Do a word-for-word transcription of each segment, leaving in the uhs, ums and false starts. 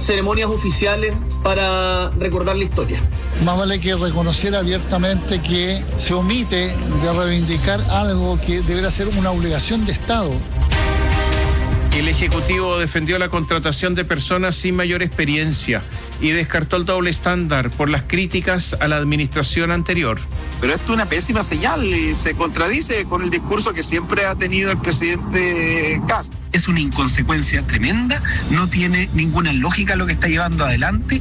ceremonias oficiales para recordar la historia. Más vale que reconocer abiertamente que se omite de reivindicar algo que deberá ser una obligación de Estado. El Ejecutivo defendió la contratación de personas sin mayor experiencia y descartó el doble estándar por las críticas a la administración anterior. Pero esto es una pésima señal y se contradice con el discurso que siempre ha tenido el presidente Kast. Es una inconsecuencia tremenda, no tiene ninguna lógica lo que está llevando adelante.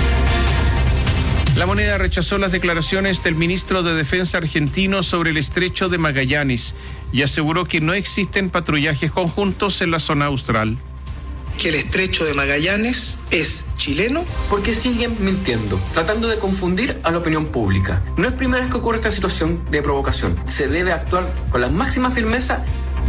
La Moneda rechazó las declaraciones del ministro de Defensa argentino sobre el estrecho de Magallanes y aseguró que no existen patrullajes conjuntos en la zona austral. Que el estrecho de Magallanes es chileno. Porque siguen mintiendo, tratando de confundir a la opinión pública. No es primera vez que ocurre esta situación de provocación. Se debe actuar con la máxima firmeza.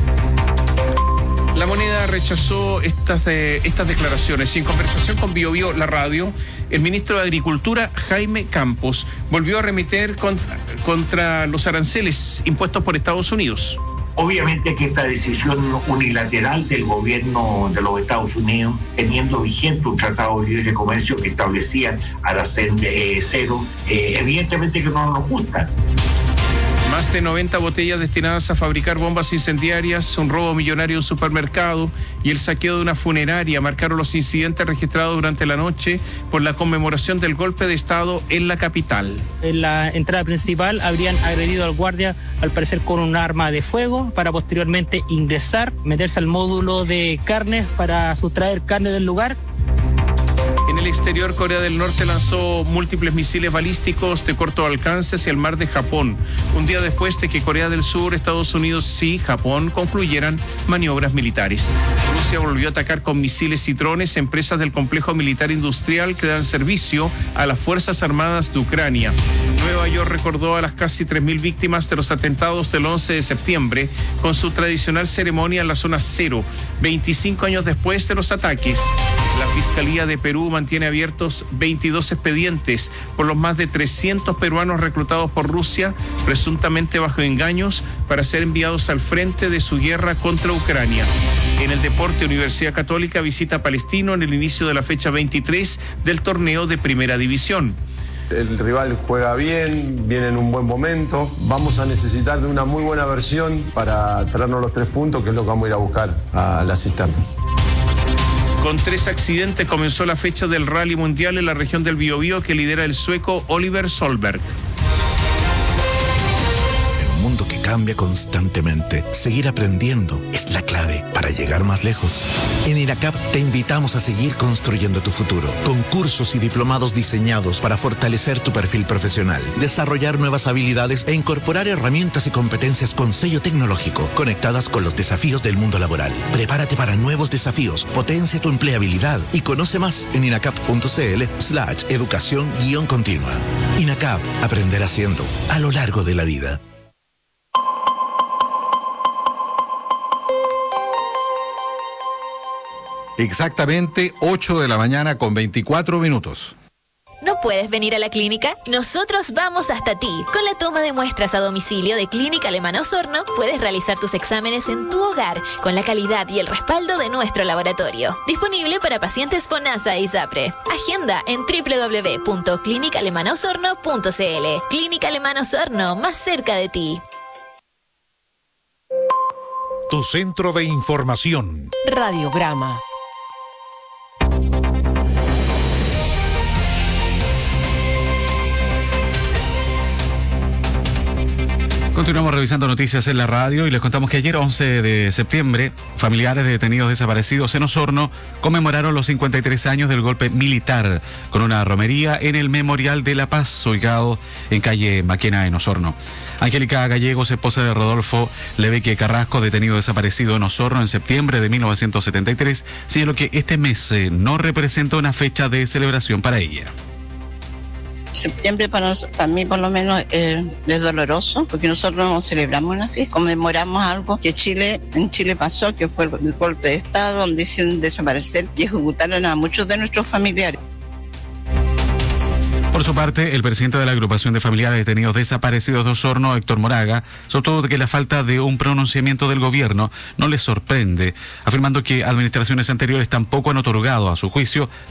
La Moneda rechazó estas, eh, estas declaraciones y en conversación con Bio Bio, la radio, el ministro de Agricultura, Jaime Campos, volvió a remeter contra, contra los aranceles impuestos por Estados Unidos. Obviamente que esta decisión unilateral del gobierno de los Estados Unidos, teniendo vigente un tratado de libre comercio que establecía arancel eh, cero, eh, evidentemente que no nos gusta. Más de noventa botellas destinadas a fabricar bombas incendiarias, un robo millonario en un supermercado y el saqueo de una funeraria marcaron los incidentes registrados durante la noche por la conmemoración del golpe de Estado en la capital. En la entrada principal habrían agredido al guardia, al parecer con un arma de fuego, para posteriormente ingresar, meterse al módulo de carnes para sustraer carne del lugar. En el exterior, Corea del Norte lanzó múltiples misiles balísticos de corto alcance hacia el mar de Japón, un día después de que Corea del Sur, Estados Unidos y Japón concluyeran maniobras militares. Rusia volvió a atacar con misiles y drones empresas del complejo militar industrial que dan servicio a las Fuerzas Armadas de Ucrania. Nueva York recordó a las casi tres mil víctimas de los atentados del once de septiembre con su tradicional ceremonia en la zona cero, veinticinco años después de los ataques. La Fiscalía de Perú mantiene abiertos veintidós expedientes por los más de trescientos peruanos reclutados por Rusia, presuntamente bajo engaños, para ser enviados al frente de su guerra contra Ucrania. En el deporte, Universidad Católica visita Palestino en el inicio de la fecha veintitrés del torneo de Primera División. El rival juega bien, viene en un buen momento. Vamos a necesitar de una muy buena versión para traernos los tres puntos, que es lo que vamos a ir a buscar a la cisterna. Con tres accidentes comenzó la fecha del Rally Mundial en la región del Biobío que lidera el sueco Oliver Solberg. En un mundo que cambia constantemente, seguir aprendiendo es la clave para llegar más lejos. En INACAP te invitamos a seguir construyendo tu futuro, con cursos y diplomados diseñados para fortalecer tu perfil profesional, desarrollar nuevas habilidades e incorporar herramientas y competencias con sello tecnológico, conectadas con los desafíos del mundo laboral. Prepárate para nuevos desafíos, potencia tu empleabilidad y conoce más en inacap.cl slash educación guión continua. INACAP, aprender haciendo, a lo largo de la vida. Exactamente ocho de la mañana con veinticuatro minutos. ¿No puedes venir a la clínica? Nosotros vamos hasta ti. Con la toma de muestras a domicilio de Clínica Alemana Osorno, puedes realizar tus exámenes en tu hogar con la calidad y el respaldo de nuestro laboratorio. Disponible para pacientes FONASA y SAPRE. Agenda en doble u doble u doble u punto clínica alemana osorno punto c l. Clínica Alemana Osorno, más cerca de ti. Tu centro de información. Radiograma. Continuamos revisando noticias en la radio y les contamos que ayer, once de septiembre, familiares de detenidos desaparecidos en Osorno conmemoraron los cincuenta y tres años del golpe militar con una romería en el Memorial de la Paz, ubicado en calle Maquena, en Osorno. Angélica Gallegos, esposa de Rodolfo Leveque Carrasco, detenido desaparecido en Osorno en septiembre de mil novecientos setenta y tres, señaló que este mes eh, no representa una fecha de celebración para ella. Septiembre para, para mí por lo menos eh, es doloroso, porque nosotros no celebramos una fiesta, conmemoramos algo que Chile en Chile pasó, que fue el golpe de Estado, donde hicieron desaparecer y ejecutaron a muchos de nuestros familiares. Por su parte, el presidente de la agrupación de familiares detenidos desaparecidos de Osorno, Héctor Moraga, sostuvo que la falta de un pronunciamiento del gobierno no les sorprende, afirmando que administraciones anteriores tampoco han otorgado, a su juicio,